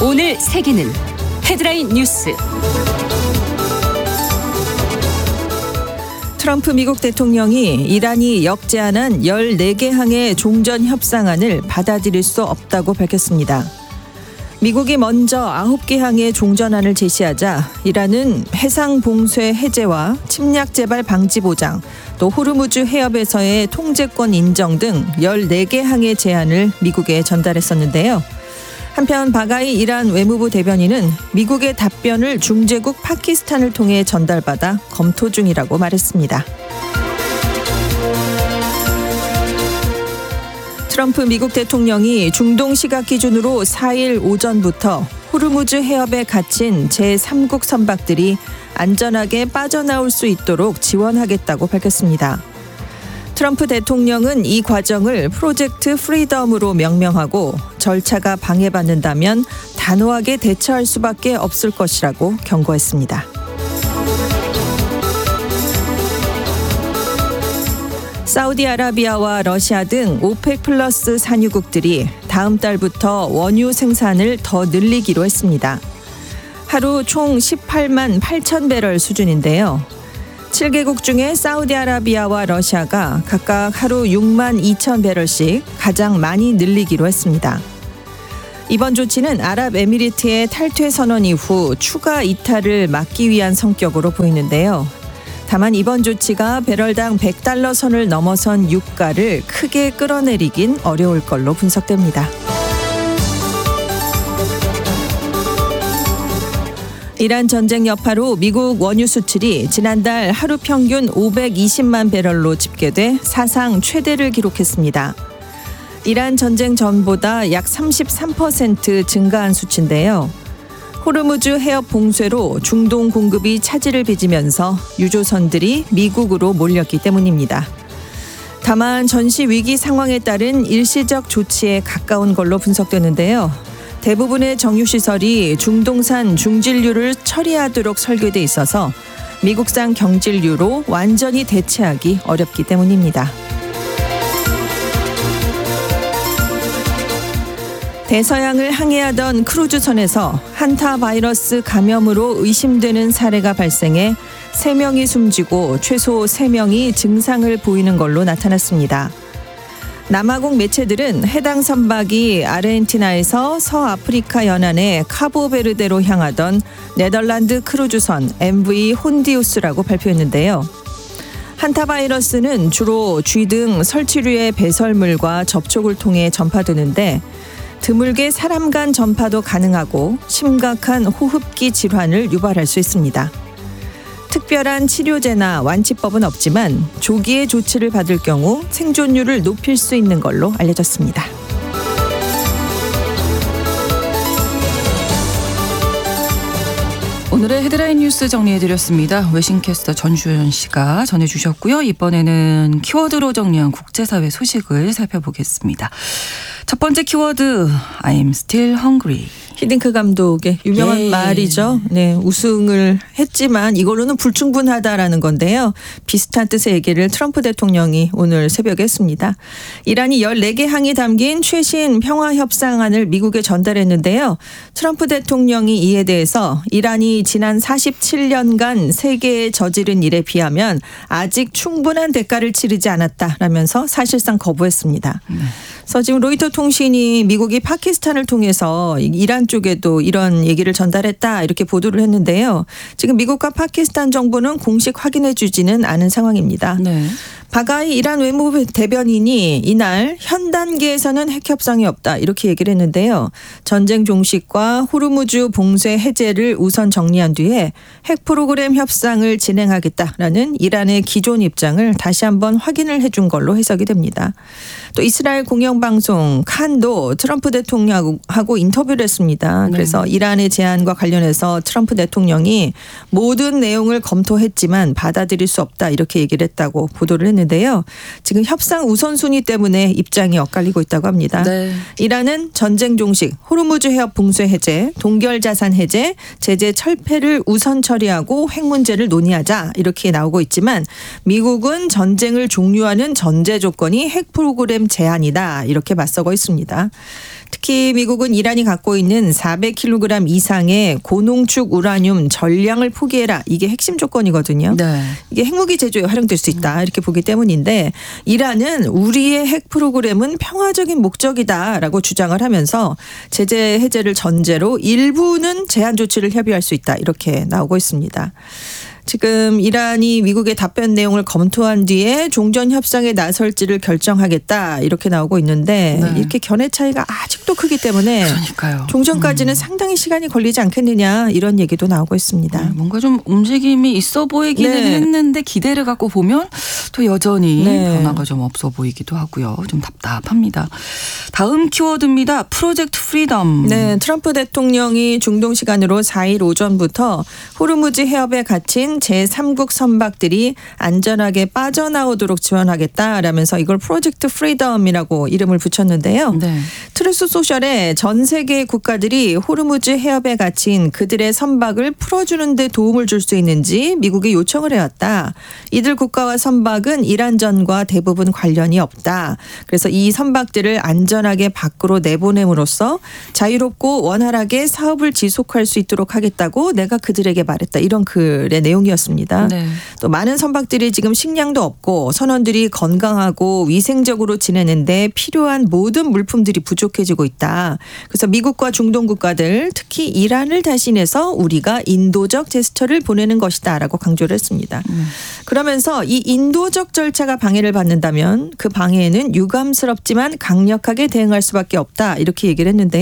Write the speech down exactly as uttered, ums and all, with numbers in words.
오늘 세계는 헤드라인 뉴스. 트럼프 미국 대통령이 이란이 역제안한 열네 개 항의 종전 협상안을 받아들일 수 없다고 밝혔습니다. 미국이 먼저 아홉 개 항의 종전안을 제시하자 이란은 해상 봉쇄 해제와 침략 재발 방지 보장, 또 호르무즈 해협에서의 통제권 인정 등 열네 개 항의 제안을 미국에 전달했었는데요. 한편 바가이 이란 외무부 대변인은 미국의 답변을 중재국 파키스탄을 통해 전달받아 검토 중이라고 말했습니다. 트럼프 미국 대통령이 중동 시각 기준으로 사 일 오전부터 호르무즈 해협에 갇힌 제삼국 선박들이 안전하게 빠져나올 수 있도록 지원하겠다고 밝혔습니다. 트럼프 대통령은 이 과정을 프로젝트 프리덤으로 명명하고 절차가 방해받는다면 단호하게 대처할 수밖에 없을 것이라고 경고했습니다. 사우디아라비아와 러시아 등 오펙 플러스 산유국들이 다음 달부터 원유 생산을 더 늘리기로 했습니다. 하루 총 십팔만 팔천 배럴 수준인데요. 칠 개국 중에 사우디아라비아와 러시아가 각각 하루 육만 이천 배럴씩 가장 많이 늘리기로 했습니다. 이번 조치는 아랍에미리트의 탈퇴 선언 이후 추가 이탈을 막기 위한 성격으로 보이는데요. 다만 이번 조치가 배럴당 백 달러 선을 넘어선 유가를 크게 끌어내리긴 어려울 걸로 분석됩니다. 이란 전쟁 여파로 미국 원유 수출이 지난달 하루 평균 오백이십만 배럴로 집계돼 사상 최대를 기록했습니다. 이란 전쟁 전보다 약 삼십삼 퍼센트 증가한 수치인데요. 호르무즈 해협 봉쇄로 중동 공급이 차질을 빚으면서 유조선들이 미국으로 몰렸기 때문입니다. 다만 전시 위기 상황에 따른 일시적 조치에 가까운 걸로 분석되는데요. 대부분의 정유시설이 중동산 중진류를 처리하도록 설계돼 있어서 미국산 경질류로 완전히 대체하기 어렵기 때문입니다. 대서양을 항해하던 크루즈선에서 한타 바이러스 감염으로 의심되는 사례가 발생해 세 명이 숨지고 최소 세 명이 증상을 보이는 걸로 나타났습니다. 남아공 매체들은 해당 선박이 아르헨티나에서 서아프리카 연안의 카보베르데로 향하던 네덜란드 크루즈선 엠브이 혼디우스라고 발표했는데요. 한타바이러스는 주로 쥐 등 설치류의 배설물과 접촉을 통해 전파되는데 드물게 사람 간 전파도 가능하고 심각한 호흡기 질환을 유발할 수 있습니다. 특별한 치료제나 완치법은 없지만 조기에 조치를 받을 경우 생존율을 높일 수 있는 걸로 알려졌습니다. 오늘의 헤드라인 뉴스 정리해드렸습니다. 외신캐스터 전주현 씨가 전해주셨고요. 이번에는 키워드로 정리한 국제사회 소식을 살펴보겠습니다. 첫 번째 키워드, I'm still hungry. 히딩크 감독의 유명한 예. 말이죠. 네, 우승을 했지만 이걸로는 불충분하다라는 건데요. 비슷한 뜻의 얘기를 트럼프 대통령이 오늘 새벽에 했습니다. 이란이 열네 개 항이 담긴 최신 평화협상안을 미국에 전달했는데요. 트럼프 대통령이 이에 대해서 이란이 지난 사십칠 년간 세계에 저지른 일에 비하면 아직 충분한 대가를 치르지 않았다라면서 사실상 거부했습니다. 네. 그래서 지금 로이터 통신이 미국이 파키스탄을 통해서 이란 쪽에도 이런 얘기를 전달했다 이렇게 보도를 했는데요. 지금 미국과 파키스탄 정부는 공식 확인해 주지는 않은 상황입니다. 네. 바가이 이란 외무부 대변인이 이날 현 단계에서는 핵 협상이 없다 이렇게 얘기를 했는데요. 전쟁 종식과 호르무즈 봉쇄 해제를 우선 정리한 뒤에 핵 프로그램 협상을 진행하겠다라는 이란의 기존 입장을 다시 한번 확인을 해준 걸로 해석이 됩니다. 또 이스라엘 공영방송 칸도 트럼프 대통령하고 인터뷰를 했습니다. 그래서 네. 이란의 제안과 관련해서 트럼프 대통령이 모든 내용을 검토했지만 받아들일 수 없다 이렇게 얘기를 했다고 보도를 했는데 했는데요. 지금 협상 우선순위 때문에 입장이 엇갈리고 있다고 합니다. 네. 이란은 전쟁 종식, 호르무즈 해협 봉쇄 해제, 동결 자산 해제, 제재 철폐를 우선 처리하고 핵 문제를 논의하자 이렇게 나오고 있지만 미국은 전쟁을 종료하는 전제 조건이 핵 프로그램 제한이다 이렇게 맞서고 있습니다. 특히 미국은 이란이 갖고 있는 사백 킬로그램 이상의 고농축 우라늄 전량을 포기해라. 이게 핵심 조건이거든요. 네. 이게 핵무기 제조에 활용될 수 있다. 이렇게 보기 때문인데 이란은 우리의 핵 프로그램은 평화적인 목적이다라고 주장을 하면서 제재 해제를 전제로 일부는 제한 조치를 협의할 수 있다. 이렇게 나오고 있습니다. 지금 이란이 미국의 답변 내용을 검토한 뒤에 종전 협상에 나설지를 결정하겠다 이렇게 나오고 있는데 네. 이렇게 견해 차이가 아직도 크기 때문에 그러니까요. 종전까지는 음. 상당히 시간이 걸리지 않겠느냐 이런 얘기도 나오고 있습니다. 네, 뭔가 좀 움직임이 있어 보이기는 네. 했는데 기대를 갖고 보면 또 여전히 네. 변화가 좀 없어 보이기도 하고요. 좀 답답합니다. 다음 키워드입니다. 프로젝트 프리덤. 네, 트럼프 대통령이 중동 시간으로 사 일 오전부터 호르무즈 해협에 갇힌 제삼국 선박들이 안전하게 빠져나오도록 지원하겠다라면서 이걸 프로젝트 프리덤이라고 이름을 붙였는데요. 네. 트루스 소셜에 전 세계 국가들이 호르무즈 해협에 갇힌 그들의 선박을 풀어주는 데 도움을 줄 수 있는지 미국이 요청을 해왔다. 이들 국가와 선박은 이란전과 대부분 관련이 없다. 그래서 이 선박들을 안전하게 밖으로 내보냄으로써 자유롭고 원활하게 사업을 지속할 수 있도록 하겠다고 내가 그들에게 말했다. 이런 글의 내용이었습니다. 네. 또 많은 선박들이 지금 식량도 없고 선원들이 건강하고 위생적으로 지내는데 필요한 모든 물품들이 부족해지고 있다. 그래서 미국과 중동 국가들 특히 이란을 대신해서 우리가 인도적 제스처를 보내는 것이다라고 강조를 했습니다. 음. 그러면서 이 인도적 절차가 방해를 받는다면 그 방해에는 유감스럽지만 강력하게 대응할 수밖에 없다. 이렇게 얘기를 했는데